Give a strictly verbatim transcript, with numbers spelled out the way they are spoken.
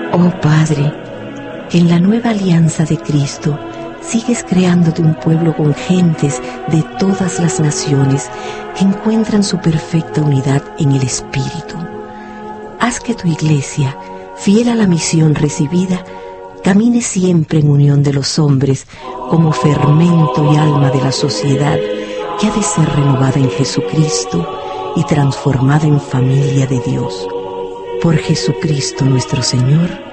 Oh Padre, en la nueva alianza de Cristo, sigues creándote un pueblo con gentes de todas las naciones que encuentran su perfecta unidad en el Espíritu. Haz que tu Iglesia, fiel a la misión recibida, camine siempre en unión de los hombres como fermento y alma de la sociedad que ha de ser renovada en Jesucristo y transformada en familia de Dios. Por Jesucristo nuestro Señor.